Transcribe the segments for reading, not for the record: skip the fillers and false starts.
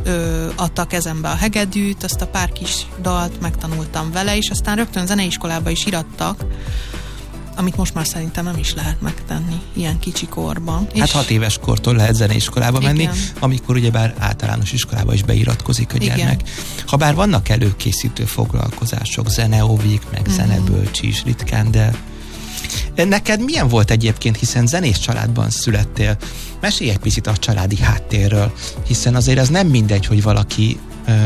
adta a kezembe a hegedűt, azt a pár kis dalt megtanultam vele, és aztán rögtön zeneiskolába is irattak, amit most már szerintem nem is lehet megtenni ilyen kicsi korban. Hát 6 éves kortól lehet zeneiskolába menni, amikor ugyebár általános iskolába is beiratkozik a gyermek. Habár vannak előkészítő foglalkozások, zeneóvik, meg zenebölcsi is ritkán, de neked milyen volt egyébként, hiszen zenés családban születtél? Mesélj egy picit a családi háttérről, hiszen azért ez nem mindegy, hogy valaki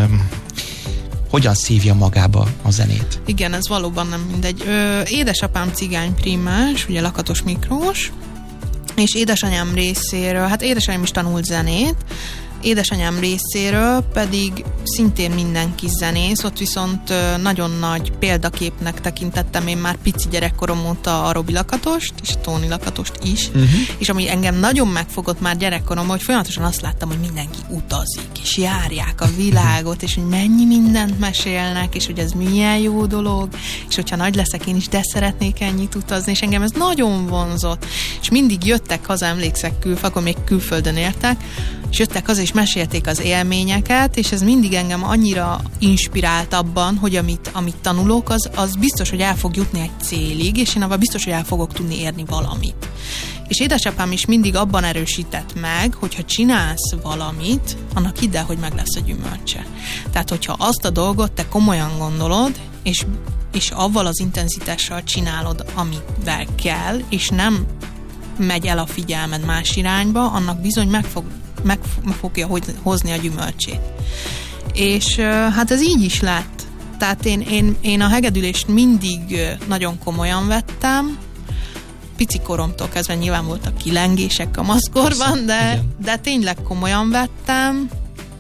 hogyan szívja magába a zenét. Igen, ez valóban nem mindegy. Édesapám cigányprímás, ugye Lakatos Miklós, és édesanyám részéről, hát édesanyám is tanult zenét, édesanyám részéről pedig szintén mindenki zenész, ott viszont nagyon nagy példaképnek tekintettem én már pici gyerekkorom óta a Robi Lakatost, és a Tóni Lakatost is, és ami engem nagyon megfogott már gyerekkoromban, hogy folyamatosan azt láttam, hogy mindenki utazik, és járják a világot, és hogy mennyi mindent mesélnek, és hogy ez milyen jó dolog, és hogyha nagy leszek én is, de szeretnék ennyit utazni, és engem ez nagyon vonzott, és mindig jöttek haza, emlékszek, akkor még külföldön éltek, és jöttek haza, és mesélték az élményeket, és ez mindig engem annyira inspirált abban, hogy amit tanulok, az biztos, hogy el fog jutni egy célig, és én abban biztos, hogy el fogok tudni érni valamit. És édesapám is mindig abban erősített meg, hogyha csinálsz valamit, annak hidd el, hogy meg lesz a gyümölcse. Tehát, hogyha azt a dolgot te komolyan gondolod, és avval az intenzitással csinálod, amivel kell, és nem megy el a figyelmed más irányba, annak bizony meg fogja hozni a gyümölcsét. És hát ez így is lett. Tehát én a hegedülést mindig nagyon komolyan vettem. Pici koromtól kezdve nyilván voltak kilengések kamaszkorban, de tényleg komolyan vettem,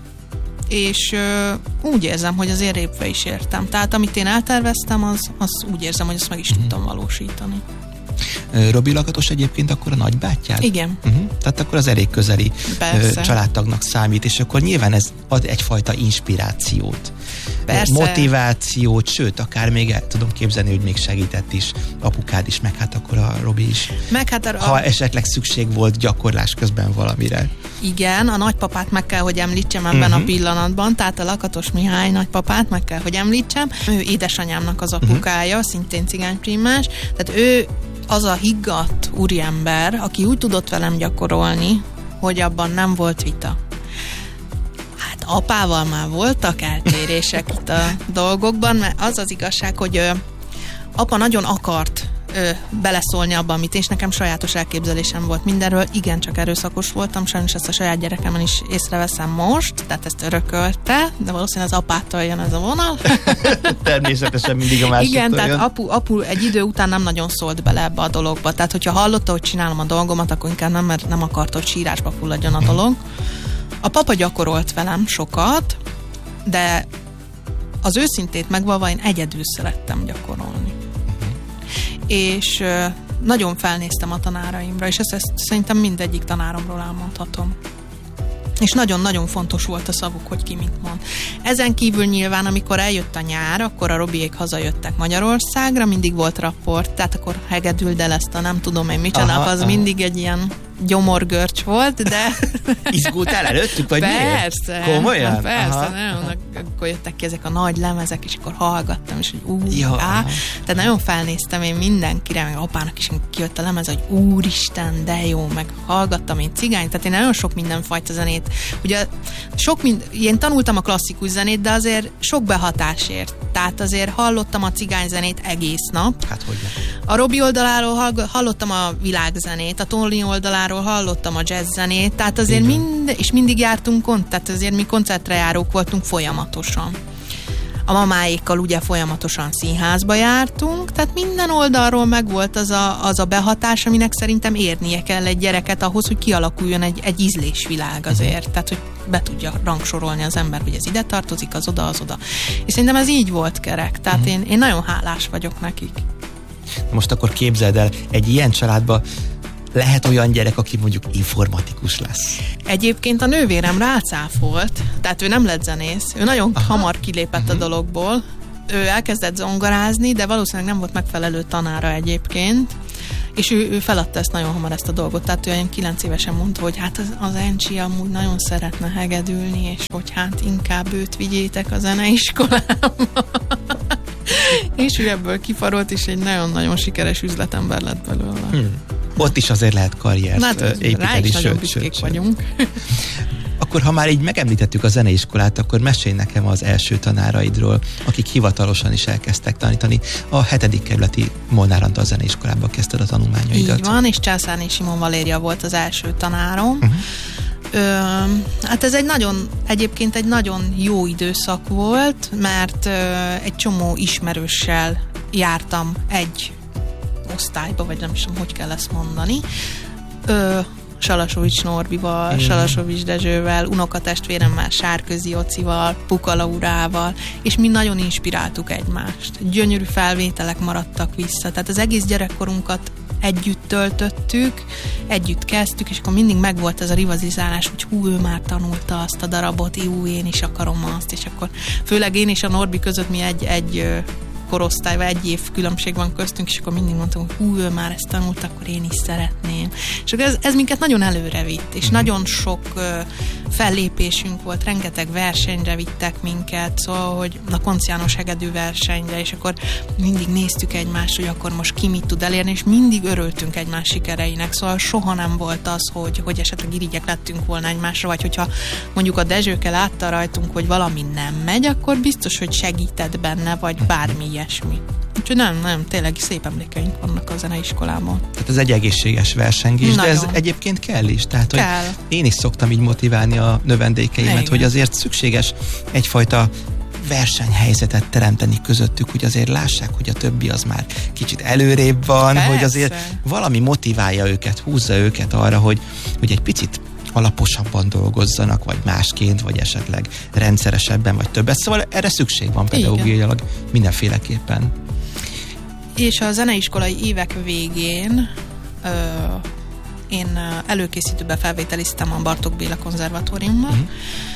és úgy érzem, hogy az érépbe is értem. Tehát amit én elterveztem, az úgy érzem, hogy azt meg is tudtam valósítani. Robi Lakatos egyébként akkor a nagybátyád? Igen. Tehát akkor az elég közeli családtagnak számít, és akkor nyilván ez ad egyfajta inspirációt. Persze. Motivációt, sőt, akár még el tudom képzelni, hogy még segített is apukád is, meg hát akkor a Robi is. Meg hát ha esetleg szükség volt gyakorlás közben valamire. Igen, a nagypapát meg kell, hogy említsem ebben a pillanatban, tehát a Lakatos Mihály nagypapát meg kell, hogy említsem. Ő édesanyámnak az apukája, szintén cigányprímás, tehát ő az a higgadt úriember, aki úgy tudott velem gyakorolni, hogy abban nem volt vita. Hát apával már voltak eltérések itt a dolgokban, mert az az igazság, hogy apa nagyon akart beleszólni abban, amit, és nekem sajátos elképzelésem volt mindenről, igencsak erőszakos voltam, sajnos ezt a saját gyerekemen is észreveszem most, tehát ezt örökölte, de valószínűleg az apától jön ez a vonal. Természetesen mindig a másiktól igen, jön. tehát apu egy idő után nem nagyon szólt bele ebbe a dologba, tehát hogyha hallotta, hogy csinálom a dolgomat, akkor inkább nem, mert nem akarta, hogy sírásba fulladjon a dolog. A papa gyakorolt velem sokat, de az őszintét megvalva én egyedül szerettem gyakorolni. És nagyon felnéztem a tanáraimra, és ezt szerintem mindegyik tanáromról elmondhatom. És nagyon-nagyon fontos volt a szavuk, hogy ki mit mond. Ezen kívül nyilván, amikor eljött a nyár, akkor a Robiék hazajöttek Magyarországra, mindig volt rapport, tehát akkor hegedüldelezte, nem tudom én micsoda, az mindig egy ilyen gyomorgörcs volt, de... Izgultál előttük, vagy persze, miért? Komolyan? Persze, akkor jöttek ki ezek a nagy lemezek, és akkor hallgattam, és hogy tehát nagyon felnéztem én mindenkire, meg apának is kijött a lemez, hogy úristen, de jó, meg hallgattam én cigányt, tehát én nagyon sok mindenfajta zenét, ugye én tanultam a klasszikus zenét, de azért sok behatásért, tehát azért hallottam a cigányzenét egész nap. Hát hogy nem. A Robi oldaláról hallottam a világzenét, a Tóni oldaláról hallottam a jazzzenét, tehát azért és mindig jártunk tehát azért mi koncertre járók voltunk folyamatosan. A mamáékkal ugye folyamatosan színházba jártunk, tehát minden oldalról megvolt az a behatás, aminek szerintem érnie kell egy gyereket ahhoz, hogy kialakuljon egy ízlésvilág azért, tehát hogy be tudja rangsorolni az ember, hogy ez ide tartozik, az oda. És szerintem ez így volt kerek, tehát én nagyon hálás vagyok nekik. Most akkor képzeld el, egy ilyen családba lehet olyan gyerek, aki mondjuk informatikus lesz. Egyébként a nővérem rácáfolt, tehát ő nem lett zenész, ő nagyon hamar kilépett a dologból, ő elkezdett zongorázni, de valószínűleg nem volt megfelelő tanára egyébként, És ő feladta ezt nagyon hamar, ezt a dolgot, tehát ő olyan 9 évesen mondta, hogy hát az Encsi amúgy nagyon szeretne hegedülni, és hogy hát inkább őt vigyétek a zeneiskolába. És ő ebből kifarolt, és egy nagyon-nagyon sikeres üzletember lett belőle. Ott is azért lehet karriert építeni, sőt. vagyunk. Akkor, ha már így megemlítettük a zeneiskolát, akkor mesélj nekem az első tanáraidról, akik hivatalosan is elkezdtek tanítani. A 7. kerületi Molnár Antal zeneiskolába kezdted a tanulmányaidat. Így van, és Császárné Simon Valéria volt az első tanárom. Hát ez egyébként egy nagyon jó időszak volt, mert egy csomó ismerőssel jártam egy osztályba, vagy nem is tudom, hogy kell ezt mondani. Salasovics Norbival, Salasovics Dezsővel, unokatestvéremmel, Sárközi Ocival, Puka Laurával, és mi nagyon inspiráltuk egymást. Gyönyörű felvételek maradtak vissza, tehát az egész gyerekkorunkat együtt töltöttük, együtt kezdtük, és akkor mindig megvolt ez a rivalizálás, hogy ő már tanulta azt a darabot, én is akarom azt, és akkor főleg én és a Norbi között mi egy korosztályban 1 év különbség van köztünk, és akkor mindig mondtam, hogy ő már ezt tanult, akkor én is szeretném. És akkor ez minket nagyon előre vitt, és nagyon sok fellépésünk volt, rengeteg versenyre vittek minket, szóval, hogy a Koncz János hegedű versenyre, és akkor mindig néztük egymást, hogy akkor most ki mit tud elérni, és mindig örültünk egymás sikereinek, szóval soha nem volt az, hogy esetleg irigyek lettünk volna egymásra, vagy hogyha mondjuk a Dezsőkkel látta rajtunk, hogy valami nem megy, akkor biztos, hogy segített benne, vagy bármi ilyesmi. Úgyhogy nem, tényleg szép emlékeink vannak a zeneiskolában. Tehát ez egy egészséges versengés, de ez egyébként kell is. Tehát, hogy én is szoktam így motiválni a növendékeimet, hogy azért szükséges egyfajta versenyhelyzetet teremteni közöttük, hogy azért lássák, hogy a többi az már kicsit előrébb van, hogy azért valami motiválja őket, húzza őket arra, hogy egy picit alaposabban dolgozzanak, vagy másként, vagy esetleg rendszeresebben, vagy többet. Szóval erre szükség van pedagógiailag mindenféleképpen. És a zeneiskolai évek végén én előkészítőbe felvételiztem a Bartók Béla konzervatóriumban,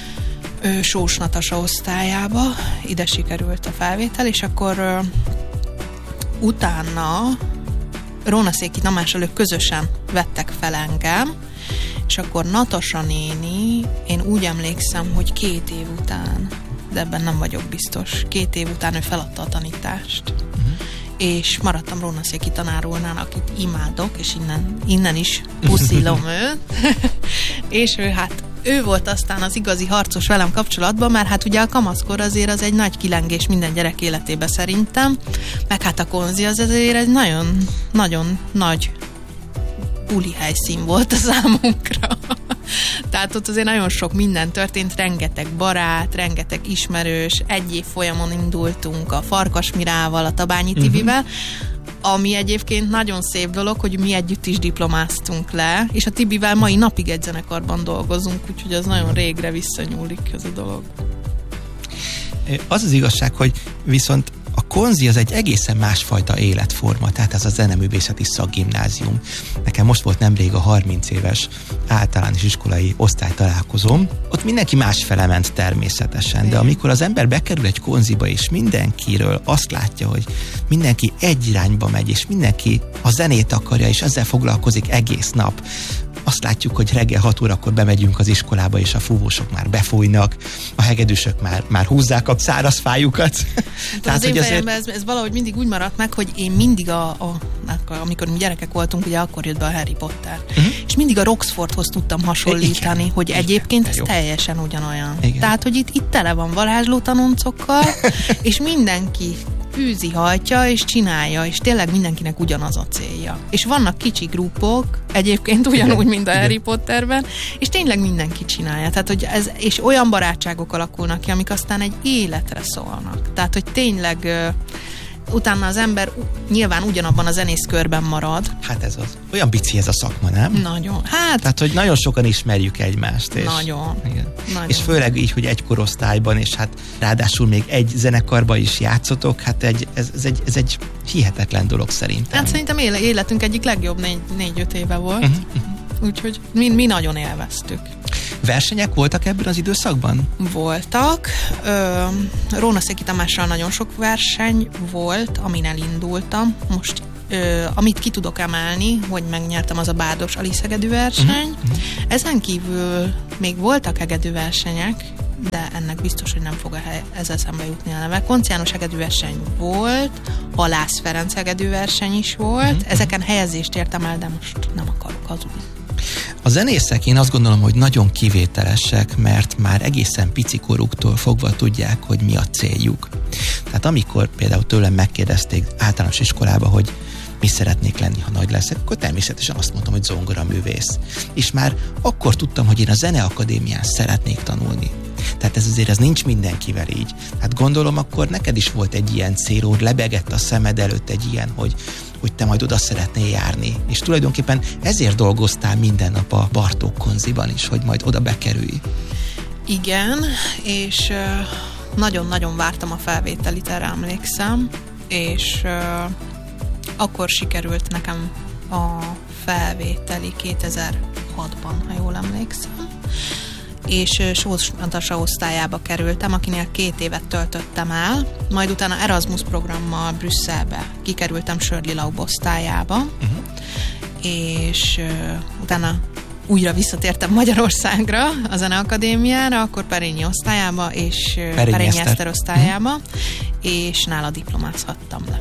Sós Natasa osztályába, ide sikerült a felvétel, és akkor utána Rónaszéki Tamással ők közösen vettek fel engem, és akkor Natasa néni, én úgy emlékszem, hogy 2 év után, de ebben nem vagyok biztos, 2 év után ő feladta a tanítást. És maradtam Rónaszéki tanárulnál, akit imádok, és innen is puszilom őt. És ő volt aztán az igazi harcos velem kapcsolatban, mert hát ugye a kamaszkor azért az egy nagy kilengés minden gyerek életébe szerintem, meg hát a konzi az azért egy nagyon, nagyon nagy buli helyszín volt a számunkra. Tehát ott azért nagyon sok minden történt, rengeteg barát, rengeteg ismerős, 1 év folyamon indultunk a Farkas Mirával, a Tabányi Tibivel, ami egyébként nagyon szép dolog, hogy mi együtt is diplomáztunk le, és a Tibivel mai napig egy zenekarban dolgozunk, úgyhogy az nagyon régre visszanyúlik ez a dolog. Az az igazság, hogy viszont a konzi az egy egészen másfajta életforma, tehát ez a zeneművészeti szakgimnázium. Nekem most volt nemrég a 30 éves általános iskolai osztálytalálkozóm. Ott mindenki másfele ment természetesen, de amikor az ember bekerül egy konziba, és mindenkiről azt látja, hogy mindenki egy irányba megy, és mindenki a zenét akarja, és ezzel foglalkozik egész nap, azt látjuk, hogy reggel 6 órakor bemegyünk az iskolába, és a fúvósok már befújnak, a hegedűsök már húzzák a száraz fájukat. Tehát, az én fejemben ez valahogy mindig úgy maradt meg, hogy én mindig amikor mi gyerekek voltunk, ugye akkor jött be a Harry Potter. És mindig a Roxfordhoz tudtam hasonlítani, igen, hogy egyébként ez teljesen ugyanolyan. Igen. Tehát, hogy itt tele van varázslótanoncokkal, és mindenki űzi, hajtja, és csinálja, és tényleg mindenkinek ugyanaz a célja. És vannak kicsi grupok, egyébként ugyanúgy, mint a Harry Potterben, és tényleg mindenki csinálja. Tehát, hogy és olyan barátságok alakulnak ki, amik aztán egy életre szólnak. Tehát, hogy tényleg utána az ember nyilván ugyanabban a zenészkörben marad. Hát ez az. Olyan bici ez a szakma, nem? Nagyon. Tehát, hogy nagyon sokan ismerjük egymást. És, nagyon. Igen. Nagyon. És főleg így, hogy egy korosztályban, és hát ráadásul még egy zenekarban is játszotok, hát ez egy hihetetlen dolog szerintem. Hát szerintem életünk egyik legjobb 4-5 éve volt. Úgyhogy mi nagyon élveztük. Versenyek voltak ebben az időszakban? Voltak. Rónaszéki Tamással nagyon sok verseny volt, amin elindultam. Most amit ki tudok emelni, hogy megnyertem, az a Bárdos Ali Szegedű verseny. Ezen kívül még voltak hegedű versenyek, de ennek biztos, hogy nem fog ez eszembe jutni a neve. Koncz János hegedű verseny volt, Halász Ferenc hegedű verseny is volt. Ezeken helyezést értem el, de most nem akarok hazudni. A zenészek, én azt gondolom, hogy nagyon kivételesek, mert már egészen picikoruktól fogva tudják, hogy mi a céljuk. Tehát amikor például tőlem megkérdezték általános iskolába, hogy mi szeretnék lenni, ha nagy leszek, akkor természetesen azt mondtam, hogy zongoraművész. És már akkor tudtam, hogy én a Zeneakadémián szeretnék tanulni. Tehát ez nincs mindenkivel így. Hát gondolom, akkor neked is volt egy ilyen célod, lebegett a szemed előtt egy ilyen, hogy te majd oda szeretnél járni. És tulajdonképpen ezért dolgoztál minden nap a Bartók Konziban is, hogy majd oda bekerülj. Igen, és nagyon-nagyon vártam a felvételit, erre emlékszem, és akkor sikerült nekem a felvételi 2006-ban, ha jól emlékszem, és Sós Natasha osztályába kerültem, akinél 2 évet töltöttem el, majd utána Erasmus programmal Brüsszelbe kikerültem Shirley Laub osztályába, és utána újra visszatértem Magyarországra, a Zeneakadémiára, akkor Perényi osztályába, és Perényi Eszter osztályába, és nála diplomázhattam le.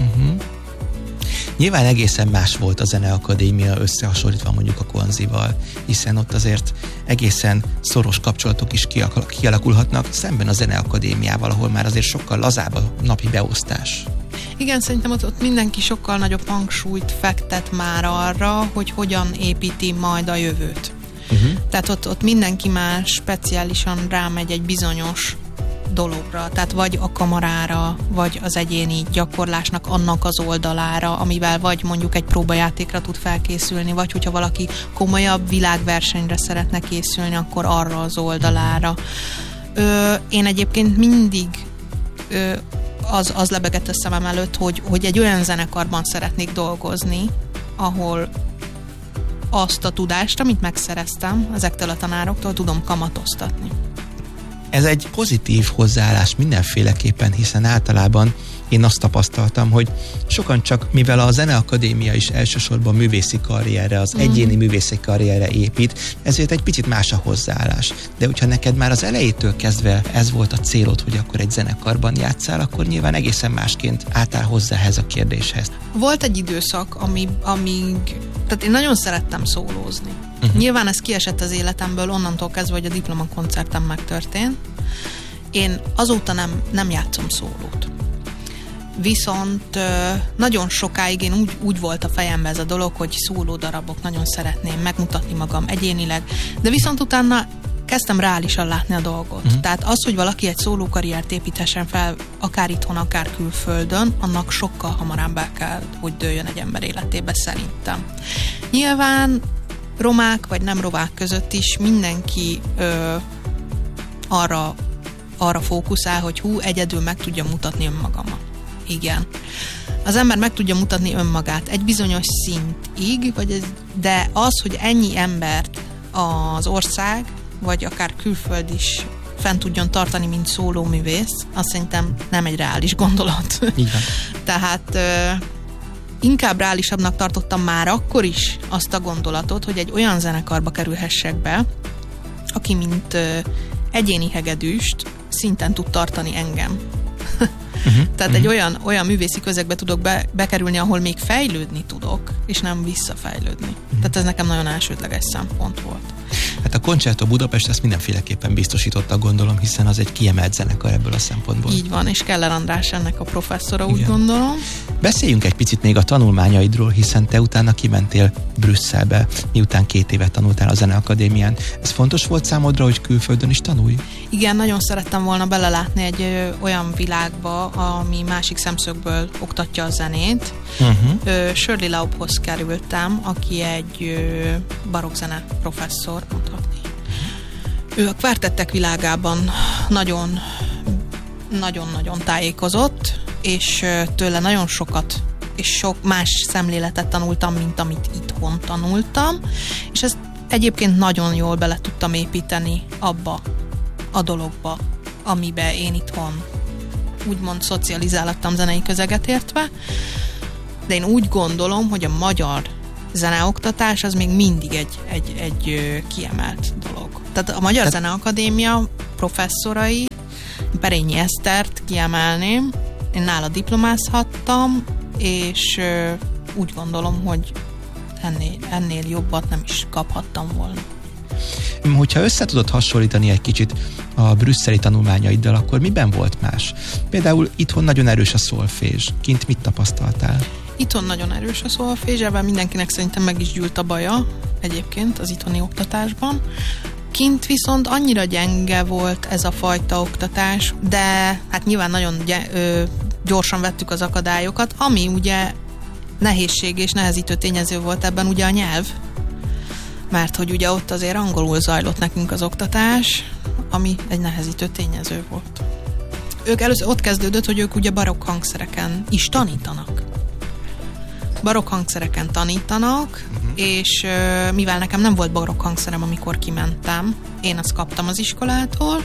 Nyilván egészen más volt a Zeneakadémia összehasonlítva mondjuk a Konzival, hiszen ott azért egészen szoros kapcsolatok is kialakulhatnak, szemben a Zeneakadémiával, ahol már azért sokkal lazább a napi beosztás. Igen, szerintem ott mindenki sokkal nagyobb hangsúlyt fektet már arra, hogy hogyan építi majd a jövőt. Tehát ott mindenki már speciálisan rámegy egy bizonyos dologra, tehát vagy a kamarára, vagy az egyéni gyakorlásnak annak az oldalára, amivel vagy mondjuk egy próbajátékra tud felkészülni, vagy hogyha valaki komolyabb világversenyre szeretne készülni, akkor arra az oldalára. Én egyébként mindig az lebegett a szemem előtt, hogy egy olyan zenekarban szeretnék dolgozni, ahol azt a tudást, amit megszereztem ezektől a tanároktól, tudom kamatoztatni. Ez egy pozitív hozzáállás mindenféleképpen, hiszen általában én azt tapasztaltam, hogy sokan csak, mivel a Zeneakadémia is elsősorban művészi karrierre, az egyéni művészi karrierre épít, ezért egy picit más a hozzáállás. De hogyha neked már az elejétől kezdve ez volt a célod, hogy akkor egy zenekarban játsszál, akkor nyilván egészen másként álltál hozzá ehhez a kérdéshez. Volt egy időszak, amíg tehát én nagyon szerettem szólózni. Nyilván ez kiesett az életemből onnantól kezdve, hogy a diplomakoncertem megtörtént. Én azóta nem játszom szólót. Viszont nagyon sokáig én úgy volt a fejemben ez a dolog, hogy szólódarabok, nagyon szeretném megmutatni magam egyénileg, de viszont utána kezdtem reálisan látni a dolgot. Tehát az, hogy valaki egy szólókarriert építhessen fel, akár itthon, akár külföldön, annak sokkal hamarabb el kell, hogy dőljön egy ember életébe szerintem. Nyilván romák vagy nem romák között is mindenki arra fókuszál, hogy egyedül meg tudja mutatni önmagamat. Igen. Az ember meg tudja mutatni önmagát egy bizonyos szintig, de az, hogy ennyi embert az ország, vagy akár külföld is fent tudjon tartani, mint szólóművész, azt szerintem nem egy reális gondolat. Igen. Tehát inkább reálisabbnak tartottam már akkor is azt a gondolatot, hogy egy olyan zenekarba kerülhessek be, aki mint egyéni hegedűst szinten tud tartani engem. Tehát egy olyan művészi közegbe tudok bekerülni, ahol még fejlődni tudok, és nem visszafejlődni. Tehát ez nekem nagyon elsődleges szempont volt. Hát a Concerto Budapest ezt mindenféleképpen biztosította, gondolom, hiszen az egy kiemelt zenekar ebből a szempontból. Így van, és Keller András ennek a professzora, úgy gondolom. Beszéljünk egy picit még a tanulmányaidról, hiszen te utána kimentél Brüsszelbe, miután 2 évet tanultál a Zeneakadémián. Ez fontos volt számodra, hogy külföldön is tanulj? Igen, nagyon szerettem volna belelátni egy olyan világba, ami másik szemszögből oktatja a zenét. Shirley Laubhoz kerültem, aki egy barokkzene professzor, mondhatni. Ő a kvártettek világában nagyon-nagyon tájékozott, és tőle nagyon sokat és sok más szemléletet tanultam, mint amit itthon tanultam, és ezt egyébként nagyon jól bele tudtam építeni abba a dologba, amiben én itthon úgymond szocializáltam zenei közeget értve, de én úgy gondolom, hogy a magyar zeneoktatás az még mindig egy kiemelt dolog. Tehát a Magyar Zeneakadémia professzorai, Perényi Esztert kiemelném, én nála diplomázhattam, és úgy gondolom, hogy ennél jobbat nem is kaphattam volna. Hogyha össze tudod hasonlítani egy kicsit a brüsszeli tanulmányaiddal, akkor miben volt más? Például itthon nagyon erős a szolfézs. Kint mit tapasztaltál? Itthon nagyon erős a szolfézs, ebben mindenkinek szerintem meg is gyűlt a baja egyébként az itthoni oktatásban. Kint viszont annyira gyenge volt ez a fajta oktatás, de hát nyilván nagyon gyorsan vettük az akadályokat, ami ugye nehézség és nehezítő tényező volt ebben ugye a nyelv, mert hogy ugye ott azért angolul zajlott nekünk az oktatás, ami egy nehezítő tényező volt. Ők először ott kezdődött, hogy ők ugye barokk hangszereken is tanítanak. Barokk hangszereken tanítanak, és mivel nekem nem volt barokk hangszerem, amikor kimentem, én azt kaptam az iskolától,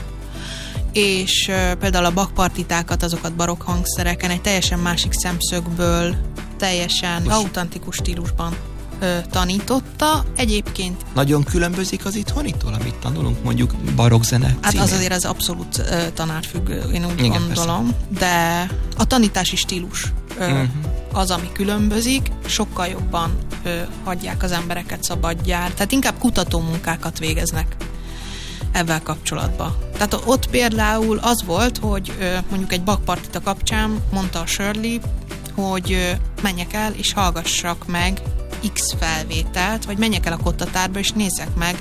és például a Bach partitákat, azokat barokk hangszereken egy teljesen másik szemszögből, teljesen autentikus stílusban tanította. Egyébként... Nagyon különbözik az itthonitól, amit tanulunk, mondjuk barokkzene? Hát az azért az abszolút tanárfüggő, én úgy gondolom, persze. De a tanítási stílus az, ami különbözik, sokkal jobban hagyják az embereket szabadjára, tehát inkább kutatómunkákat végeznek ebben kapcsolatban. Tehát ott például az volt, hogy mondjuk egy Bach partita kapcsán mondta a Shirley, hogy menjek el és hallgassak meg X felvételt, vagy menjek el a kottatárba, és nézzek meg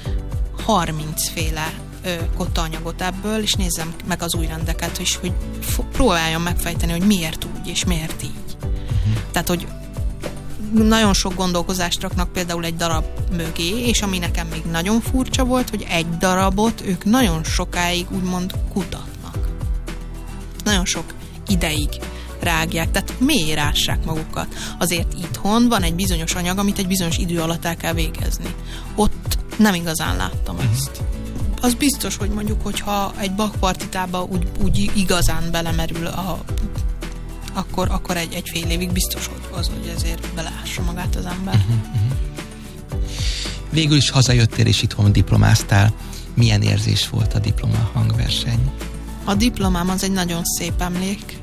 30 féle kottaanyagot ebből, és nézzem meg az új rendeket, és hogy próbáljam megfejteni, hogy miért úgy, és miért így. Tehát, hogy nagyon sok gondolkozást raknak például egy darab mögé, és ami nekem még nagyon furcsa volt, hogy egy darabot ők nagyon sokáig úgymond kutatnak. Nagyon sok ideig rágják, tehát mélyre ássák magukat. Azért itthon van egy bizonyos anyag, amit egy bizonyos idő alatt el kell végezni. Ott nem igazán láttam ezt. Az biztos, hogy mondjuk, hogyha egy Bach partitába úgy igazán belemerül akkor egy fél évig biztos, hogy ezért beleássa magát az ember. Végül is hazajöttél és itthon diplomáztál. Milyen érzés volt a diploma hangverseny? A diplomám az egy nagyon szép emlék.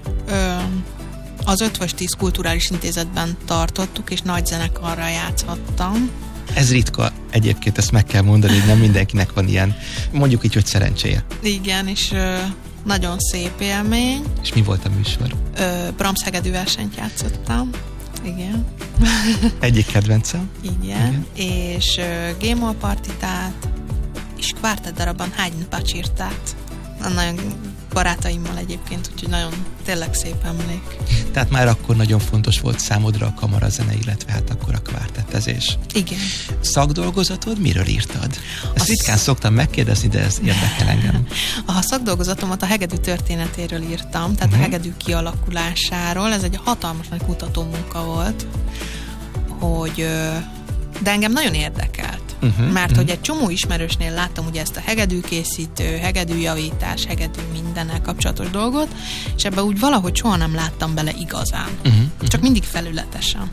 Az Ötvös 10 Kulturális Intézetben tartottuk, és nagy zenekarral játszhattam. Ez ritka egyébként, ezt meg kell mondani, hogy nem mindenkinek van ilyen, mondjuk így, hogy szerencséje. Igen, és nagyon szép élmény. És mi volt a műsor? Brahms hegedű versenyt játszottam. Igen. Egyik kedvencem. Igen. És G-moll partitát, és kvártett darabban Haydn pacsirtát. Nagyon barátaimmal egyébként, úgyhogy nagyon tényleg szép emlék. Tehát már akkor nagyon fontos volt számodra a kamarazene, illetve hát akkor a kvártettezés. Igen. Szakdolgozatod miről írtad? Ezt ritkán szoktam megkérdezni, de ez érdekel engem. A szakdolgozatomat a hegedű történetéről írtam, tehát a hegedű kialakulásáról. Ez egy hatalmas nagy kutatómunka volt, hogy... De engem nagyon érdekelt, mert hogy egy csomó ismerősnél láttam ugye ezt a hegedűkészítő, hegedűjavítás, hegedű mindennel kapcsolatos dolgot, és ebben úgy valahogy soha nem láttam bele igazán. Csak mindig felületesen.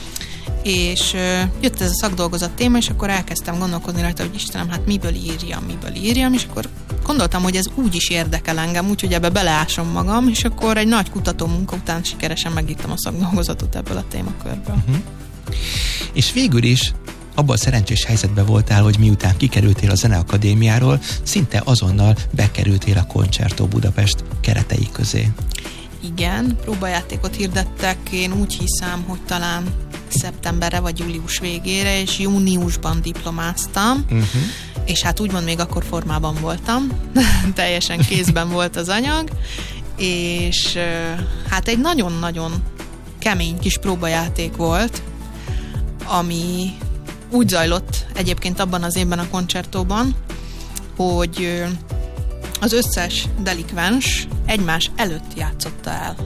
És jött ez a szakdolgozat téma, és akkor elkezdtem gondolkozni rajta, hogy Istenem, hát miből írjam, és akkor gondoltam, hogy ez úgy is érdekel engem, úgyhogy ebbe beleásom magam, és akkor egy nagy kutatómunka után sikeresen megírtam a szakdolgozatot ebből a témakörből. És végül is abban a szerencsés helyzetben voltál, hogy miután kikerültél a Zeneakadémiáról, szinte azonnal bekerültél a Concerto Budapest keretei közé. Igen, próbajátékot hirdettek, én úgy hiszem, hogy talán szeptemberre vagy július végére, és júniusban diplomáztam, és hát úgymond még akkor formában voltam, teljesen kézben volt az anyag, és hát egy nagyon-nagyon kemény kis próbajáték volt, ami úgy zajlott egyébként abban az évben a koncertóban, hogy az összes delikvens egymás előtt játszotta el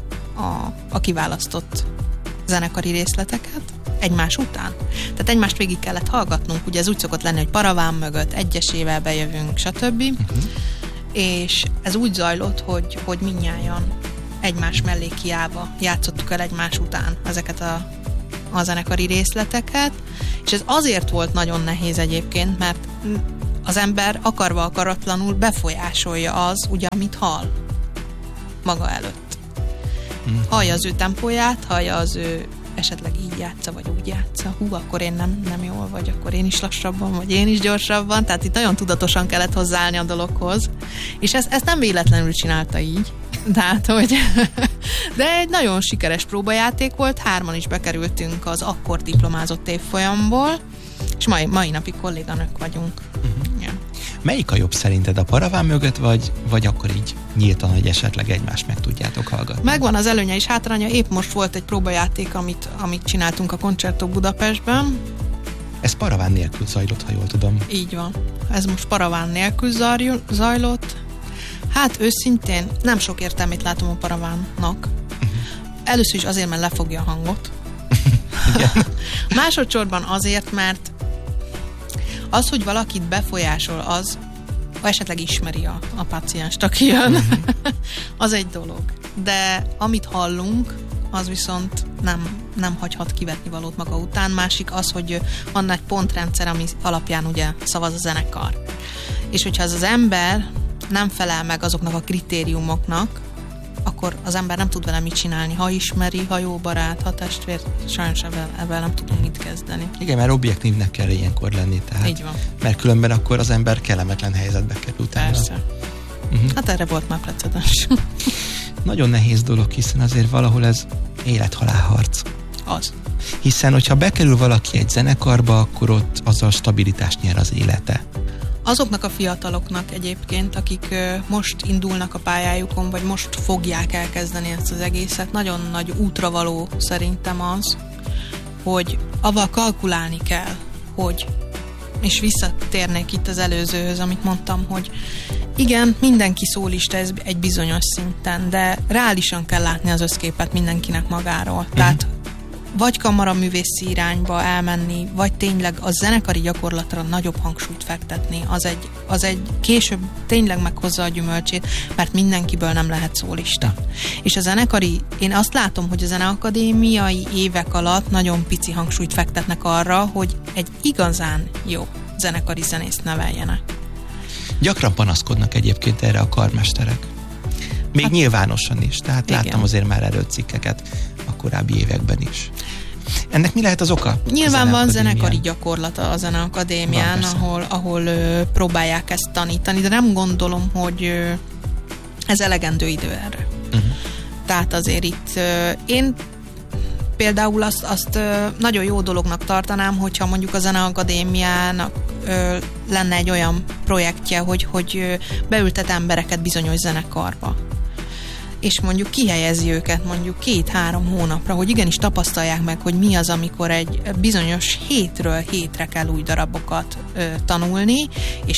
a kiválasztott zenekari részleteket egymás után. Tehát egymást végig kellett hallgatnunk, ugye ez úgy szokott lenni, hogy paraván mögött egyesével bejövünk, stb. És ez úgy zajlott, hogy mindnyájan egymás mellé kiállva játszottuk el egymás után ezeket a zenekari részleteket, és ez azért volt nagyon nehéz egyébként, mert az ember akarva akaratlanul befolyásolja az, ugye, amit hall maga előtt. Hallja az ő tempóját, hallja az ő esetleg így játsza, vagy úgy játsza. Akkor én nem jól, vagy akkor én is lassabban, vagy én is gyorsabban. Tehát itt nagyon tudatosan kellett hozzáállni a dologhoz. És ezt nem véletlenül csinálta így. Tehát, hogy de egy nagyon sikeres próbajáték volt, 3-an is bekerültünk az akkor diplomázott évfolyamból, és mai napig kolléganők vagyunk. Ja. Melyik a jobb szerinted, a paraván mögött, vagy akkor így nyíltan, hogy esetleg egymást meg tudjátok hallgatni? Megvan az előnye és hátránya, épp most volt egy próbajáték, amit csináltunk a Concerto Budapestben. Ez paraván nélkül zajlott, ha jól tudom. Így van. Ez most paraván nélkül zajlott. Hát őszintén nem sok értelmét látom a paravánnak. Először is azért, mert lefogja a hangot. Másodszorban azért, mert az, hogy valakit befolyásol, az esetleg ismeri a pácienst, aki jön, az egy dolog. De amit hallunk, az viszont nem hagyhat kivetni valót maga után. Másik az, hogy van egy pontrendszer, ami alapján ugye szavaz a zenekar. És hogyha az ember nem felel meg azoknak a kritériumoknak, akkor az ember nem tud vele mit csinálni. Ha ismeri, ha jó barát, ha testvér, sajnos ebben nem tudunk mit kezdeni. Igen, mert objektívnek kell ilyenkor lenni. Tehát, így van. Mert különben akkor az ember kellemetlen helyzetbe kerül utána. Persze. Hát erre volt már precedens. Nagyon nehéz dolog, hiszen azért valahol ez élet-halál harc. Az. Hiszen, hogyha bekerül valaki egy zenekarba, akkor ott azzal stabilitást nyer az élete. Azoknak a fiataloknak egyébként, akik most indulnak a pályájukon, vagy most fogják elkezdeni ezt az egészet, nagyon nagy útravaló szerintem az, hogy avval kalkulálni kell, hogy, és visszatérnék itt az előzőhöz, amit mondtam, hogy igen, mindenki szólista ez egy bizonyos szinten, de reálisan kell látni az összképet mindenkinek magáról. Tehát vagy kamaraművészi irányba elmenni, vagy tényleg a zenekari gyakorlatra nagyobb hangsúlyt fektetni. Az egy később tényleg meghozza a gyümölcsét, mert mindenkiből nem lehet szólista. És a zenekari, én azt látom, hogy a zeneakadémiai évek alatt nagyon pici hangsúlyt fektetnek arra, hogy egy igazán jó zenekari zenészt neveljenek. Gyakran panaszkodnak egyébként erre a karmesterek. Még nyilvánosan is. Tehát igen. Láttam azért már előcikkeket a korábbi években is. Ennek mi lehet az oka? Nyilván van zenekari gyakorlata a Zeneakadémián, ahol próbálják ezt tanítani, de nem gondolom, hogy ez elegendő idő erre. Tehát azért itt én például azt nagyon jó dolognak tartanám, hogyha mondjuk a Zeneakadémiának lenne egy olyan projektje, hogy beültet embereket bizonyos zenekarba. És mondjuk kihelyezi őket mondjuk 2-3 hónapra, hogy igenis tapasztalják meg, hogy mi az, amikor egy bizonyos hétről hétre kell új darabokat tanulni, és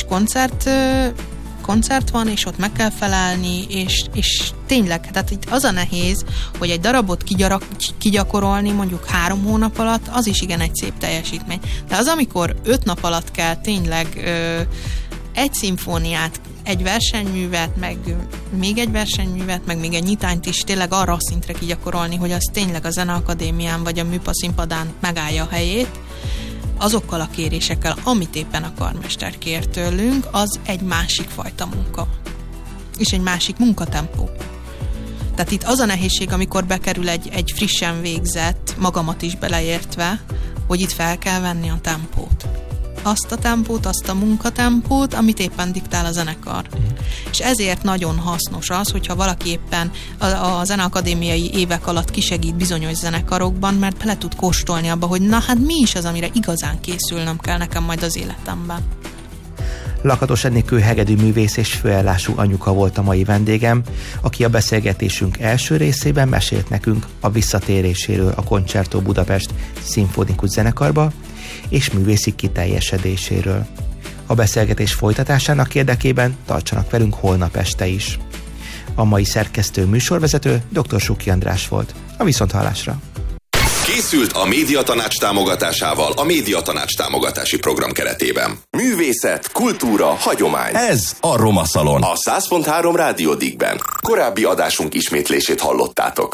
koncert van, és ott meg kell felelni, és tényleg, tehát itt az a nehéz, hogy egy darabot kigyakorolni mondjuk 3 hónap alatt, az is igen egy szép teljesítmény. De az, amikor 5 nap alatt kell tényleg egy szimfóniát, egy versenyművet, meg még egy versenyművet, meg még egy nyitányt is tényleg arra a szintre kigyakorolni, hogy az tényleg a Zeneakadémián vagy a műpa színpadán megállja a helyét, azokkal a kérésekkel, amit éppen a karmester kér tőlünk, az egy másik fajta munka. És egy másik munkatempó. Tehát itt az a nehézség, amikor bekerül egy frissen végzett, magamat is beleértve, hogy itt fel kell venni a tempót. Azt a tempót, azt a munkatempót, amit éppen diktál a zenekar. És ezért nagyon hasznos az, hogyha valaki éppen a zeneakadémiai évek alatt kisegít bizonyos zenekarokban, mert bele tud kóstolni abba, hogy na hát mi is az, amire igazán készülnöm kell nekem majd az életemben. Lakatos Enikő hegedűművész és főállású anyuka volt a mai vendégem, aki a beszélgetésünk első részében mesélt nekünk a visszatéréséről a Concerto Budapest szimfonikus zenekarba, és művészi kiteljesedéséről. A beszélgetés folytatásának érdekében tartsanak velünk holnap este is. A mai szerkesztő műsorvezető dr. Suki András volt. A viszonthallásra! Készült a Médiatanács támogatásával a Médiatanács támogatási program keretében. Művészet, kultúra, hagyomány. Ez a Roma Szalon. A 100.3 Rádió Digben. Korábbi adásunk ismétlését hallottátok.